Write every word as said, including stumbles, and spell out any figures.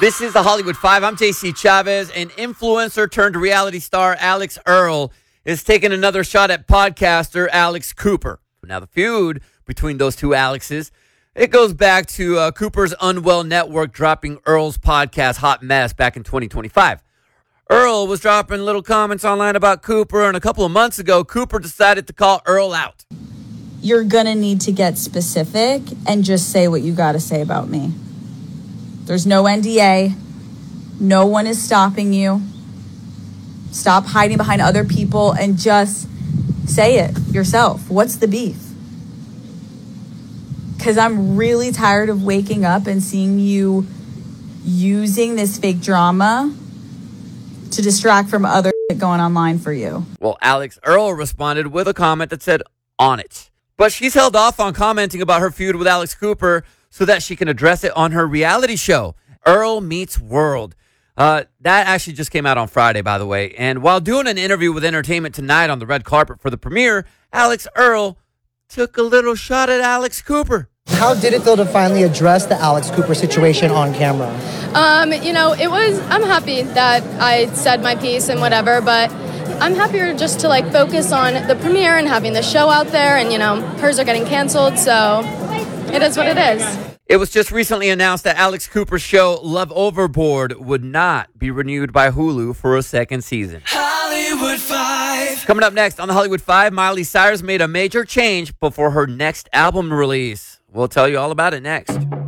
This is the Hollywood Five. I'm J C Chavez. An influencer turned reality star Alex Earle is taking another shot at podcaster Alex Cooper. Now, the feud between those two Alexes, it goes back to uh, Cooper's Unwell Network dropping Earle's podcast Hot Mess back in twenty twenty-five. Earle was dropping little comments online about Cooper, and a couple of months ago, Cooper decided to call Earle out. You're going to need to get specific and just say what you got to say about me. There's no N D A. No one is stopping you. Stop hiding behind other people and just say it yourself. What's the beef? Because I'm really tired of waking up and seeing you using this fake drama to distract from other shit going online for you. Well, Alex Earle responded with a comment that said, on it. But she's held off on commenting about her feud with Alex Cooper so that she can address it on her reality show, Earle Meets World. Uh, that actually just came out on Friday, by the way. And while doing an interview with Entertainment Tonight on the red carpet for the premiere, Alex Earle took a little shot at Alex Cooper. How did it feel to finally address the Alex Cooper situation on camera? Um, you know, it was, I'm happy that I said my piece and whatever, but I'm happier just to like focus on the premiere and having the show out there, and you know, hers are getting canceled, so it is what it is. It was just recently announced that Alex Cooper's show Love Overboard would not be renewed by Hulu for a second season. Hollywood Five. Coming up next on the Hollywood Five, Miley Cyrus made a major change before her next album release. We'll tell you all about it next.